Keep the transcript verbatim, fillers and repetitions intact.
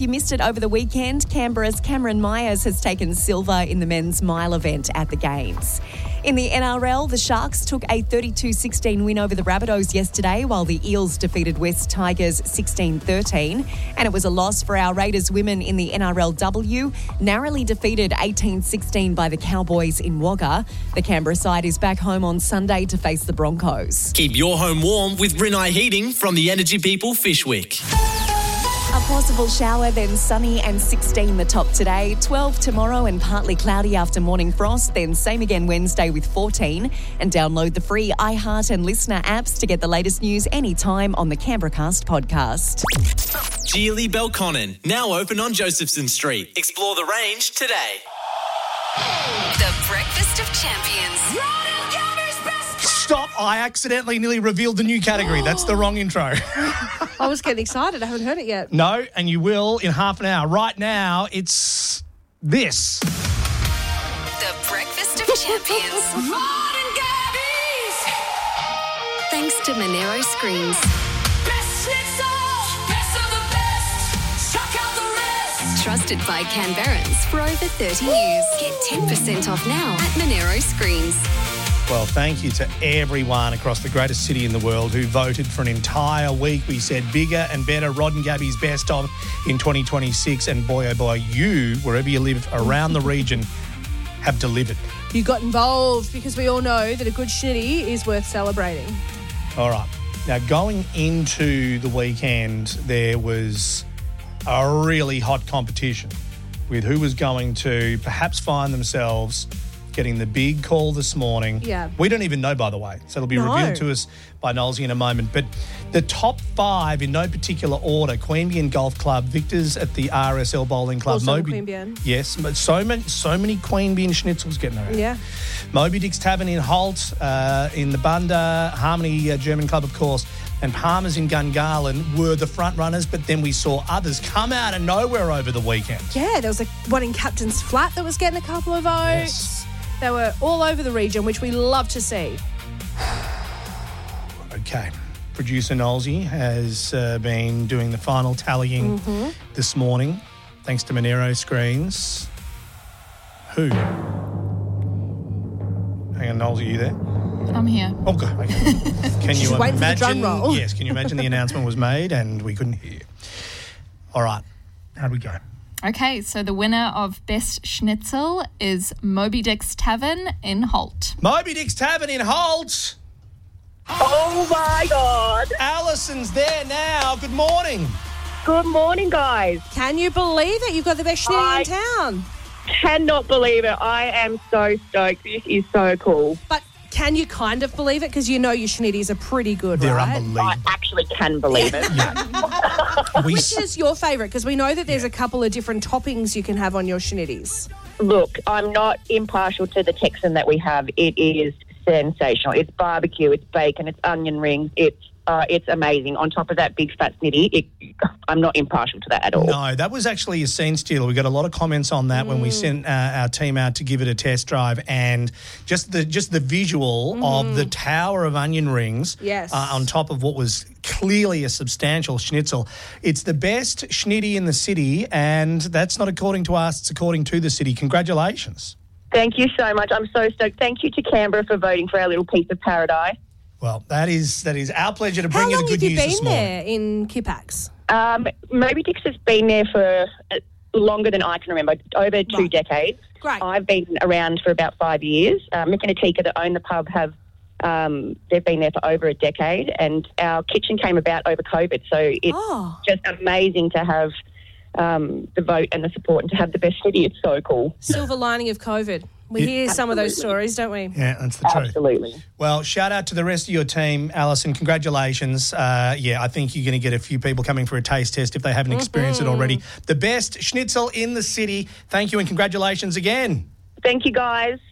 You missed it over the weekend. Canberra's Cameron Myers has taken silver in the men's mile event at the Games. In the N R L, the Sharks took a thirty-two sixteen win over the Rabbitohs yesterday, while the Eels defeated West Tigers sixteen thirteen. And it was a loss for our Raiders women in the N R L W, narrowly defeated eighteen sixteen by the Cowboys in Wagga. The Canberra side is back home on Sunday to face the Broncos. Keep your home warm with Rinnai Heating from the Energy People Fishwick. A possible shower, then sunny and sixteen the top today. twelve tomorrow and partly cloudy after morning frost. Then same again Wednesday with fourteen. And download the free iHeart and Listener apps to get the latest news anytime on the Canberracast podcast. Geely Belconnen, now open on Josephson Street. Explore the range today. The Breakfast of Champions. Stop, I accidentally nearly revealed the new category. That's the wrong intro. I was getting excited. I haven't heard it yet. No, and you will in half an hour. Right now, it's this. The Breakfast of Champions. Thanks to Monero Screens. Best schnitzel, best of the best. Chuck out the rest. Trusted by Canberrans for over thirty years. Get ten percent off now at Monero Screens. Well, thank you to everyone across the greatest city in the world who voted for an entire week. We said bigger and better, Rod and Gabby's best of in twenty twenty-six. And boy, oh boy, you, wherever you live around the region, have delivered. You got involved because we all know that a good schnitty is worth celebrating. All right. Now, going into the weekend, there was a really hot competition with who was going to perhaps find themselves getting the big call this morning. Yeah. We don't even know, by the way, so it'll be No. revealed to us by Nolsey in a moment. But the top five, in no particular order: Queanbeyan Golf Club, Victors at the R S L Bowling Club. Also Moby, Queanbeyan. Yes, but so many, so many Queanbeyan schnitzels getting around. Yeah. Moby Dick's Tavern in Holt, uh, in the Bunda, Harmony uh, German Club, of course, and Palmer's in Gungahlin were the front runners, but then we saw others come out of nowhere over the weekend. Yeah, there was a, one in Captain's Flat that was getting a couple of votes. Yes. They were all over the region, which we love to see. Okay. Producer Nolsey has uh, been doing the final tallying Mm-hmm. this morning, thanks to Monero Screens. Who? Hang on, Nolsey, are you there? I'm here. Oh, good. Okay. Can you She's waiting for the drum imagine? roll. Yes, can you imagine the announcement was made and we couldn't hear? All right. How'd we go? Okay, so the winner of Best Schnitzel is Moby Dick's Tavern in Holt. Moby Dick's Tavern in Holt. Oh, my God. Alison's there now. Good morning. Good morning, guys. Can you believe it? You've got the best schnitty I- in town. Cannot believe it. I am so stoked. This is so cool. But can you kind of believe it? Because you know your schnitties are pretty good, They're right? I unbelievable. actually can believe it. We Which is your favourite? Because we know that there's a couple of different toppings you can have on your schnitties. Look, I'm not impartial to the Texan that we have. It is sensational. It's barbecue, it's bacon, it's onion rings, it's uh, it's amazing. On top of that big fat snitty, it, I'm not impartial to that at all. No, that was actually a scene stealer. We got a lot of comments on that mm. when we sent uh, our team out to give it a test drive, and just the just the visual mm. of the tower of onion rings yes. uh, on top of what was clearly a substantial schnitzel. It's the best schnitty in the city, and that's not according to us, it's according to the city. Congratulations. Thank you so much. I'm so stoked. Thank you to Canberra for voting for our little piece of paradise. Well, that is that is our pleasure to bring How you long the good have you news this been morning. there in Kippax? Um, Moby Dick's has been there for uh, longer than I can remember, over two Right. decades. Great. I've been around for about five years. Uh, Mick and Atika that own the pub have, um, they've been there for over a decade, and our kitchen came about over COVID, so it's Oh. just amazing to have um, the vote and the support and to have the best city. It's so cool. Silver lining of COVID. We Yeah. hear some of those Absolutely. stories, don't we? Yeah, that's the truth. Absolutely. Well, shout out to the rest of your team, Alison. Congratulations. Uh, yeah, I think you're going to get a few people coming for a taste test if they haven't experienced it already. The best schnitzel in the city. Thank you and congratulations again. Thank you, guys.